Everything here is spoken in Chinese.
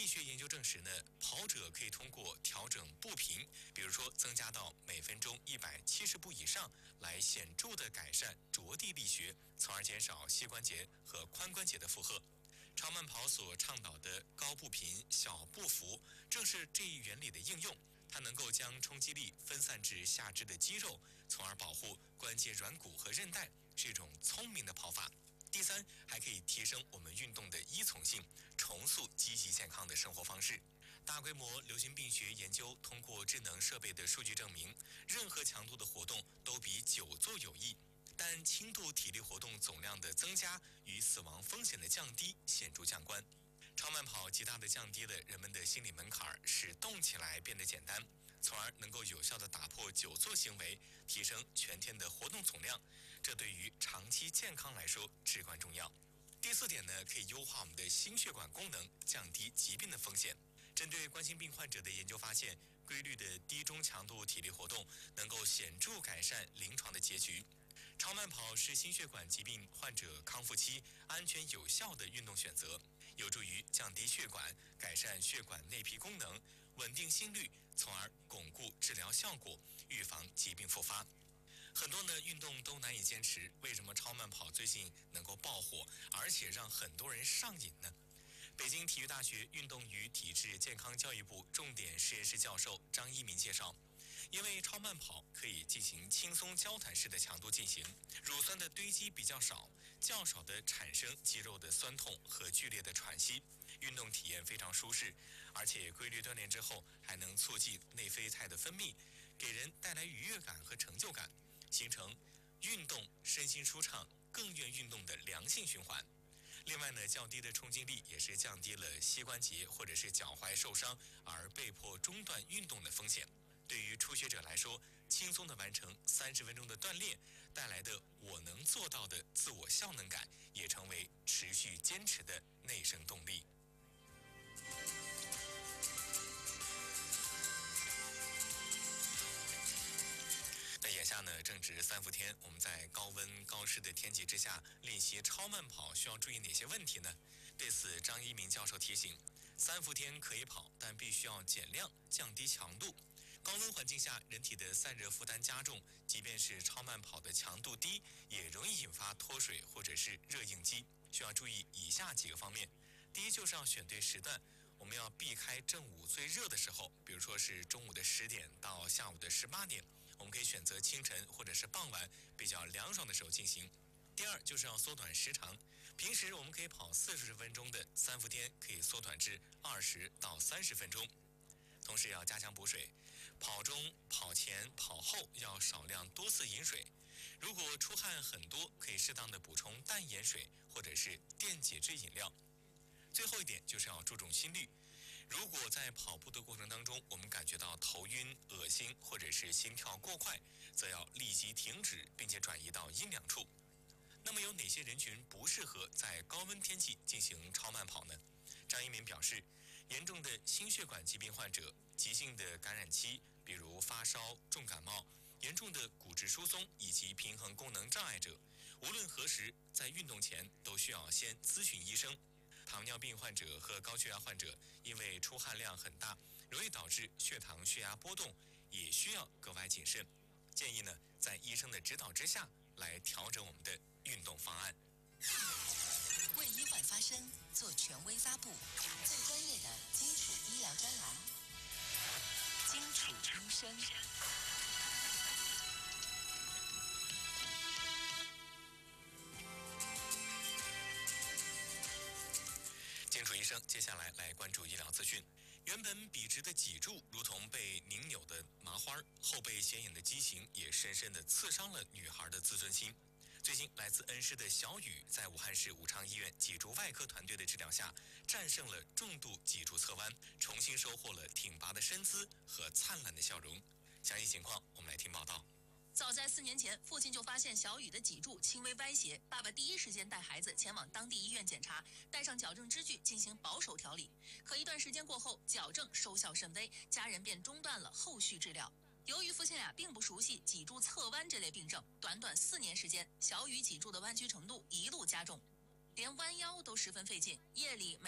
学研究证实呢，跑者可以通过调整步频，比如说增加到每分钟170步以上，来显著的改善着地力学，从而减少膝关节和髋关节的负荷。超慢跑所倡导的高步频、小步幅，正是这一原理的应用。它能够将冲击力分散至下肢的肌肉，从而保护关节软骨和韧带，是一种聪明的跑法。第三，还可以提升我们运动的依从性，重塑积极健康的生活方式。大规模流行病学研究通过智能设备的数据证明，任何强度的活动都比久坐有益。但轻度体力活动总量的增加与死亡风险的降低显著相关。超慢跑极大地降低了人们的心理门槛，使动起来变得简单，从而能够有效地打破久坐行为，提升全天的活动总量。这对于长期健康来说至关重要。第四点呢，可以优化我们的心血管功能，降低疾病的风险。针对冠心病患者的研究发现，规律的低中强度体力活动能够显著改善临床的结局。超慢跑是心血管疾病患者康复期安全有效的运动选择，有助于降低血管，改善血管内皮功能，稳定心率，从而巩固治疗效果，预防疾病复发。很多呢运动都难以坚持，为什么超慢跑最近能够爆火，而且让很多人上瘾呢？北京体育大学运动与体质健康教育部重点实验室教授张一鸣介绍，因为超慢跑可以进行轻松交谈式的强度进行，乳酸的堆积比较少，较少的产生肌肉的酸痛和剧烈的喘息，运动体验非常舒适，而且规律锻炼之后还能促进内啡肽的分泌，给人带来愉悦感和成就感，形成运动身心舒畅、更愿运动的良性循环。另外呢，较低的冲击力也是降低了膝关节或者是脚踝受伤而被迫中断运动的风险。对于初学者来说，轻松地完成30分钟的锻炼带来的我能做到的自我效能感，也成为持续坚持的内生动力。那眼下呢，正值3伏天，我们在高温高湿的天气之下练习超慢跑，需要注意哪些问题呢？对此，张一鸣教授提醒：3伏天可以跑，但必须要减量，降低强度。高温环境下，人体的散热负担加重，即便是超慢跑的强度低，也容易引发脱水或者是热应激，需要注意以下几个方面。第一，就是要选对时段，我们要避开正午最热的时候，比如说是中午的10点到下午的18点，我们可以选择清晨或者是傍晚比较凉爽的时候进行。第二，就是要缩短时长，平时我们可以跑40分钟的3伏天可以缩短至20到30分钟。同时要加强补水，跑中、跑前、跑后要少量多次饮水。如果出汗很多，可以适当的补充淡盐水或者是电解质饮料。最后一点就是要注重心率，如果在跑步的过程当中，我们感觉到头晕、恶心或者是心跳过快，则要立即停止，并且转移到阴凉处。那么有哪些人群不适合在高温天气进行超慢跑呢？张一鸣表示，严重的心血管疾病患者、急性的感染期，比如发烧、重感冒、严重的骨质疏松以及平衡功能障碍者，无论何时在运动前都需要先咨询医生。糖尿病患者和高血压患者因为出汗量很大，容易导致血糖、血压波动，也需要格外谨慎。建议呢，在医生的指导之下来调整我们的运动方案。 为医患发声，做权威发布，最专业的基础医疗专栏，基础医生。 基础医生，接下来关注医疗资讯。原本笔直的脊柱如同被拧扭的麻花，后背显眼的畸形也深深地刺伤了女孩的自尊心。最近，来自恩施的小雨在武汉市武昌医院脊柱外科团队的治疗下，战胜了重度脊柱侧弯，重新收获了挺拔的身姿和灿烂的笑容。详细情况，我们来听报道。 早在4年前，父亲就发现小雨的脊柱轻微歪斜，爸爸第一时间带孩子前往当地医院检查，带上矫正支具进行保守调理。可一段时间过后，矫正收效甚微，家人便中断了后续治疗。由于父亲俩并不熟悉脊柱侧弯这类病症，短短4年时间，小雨脊柱的弯曲程度一路加重，连弯腰都十分费劲，夜里没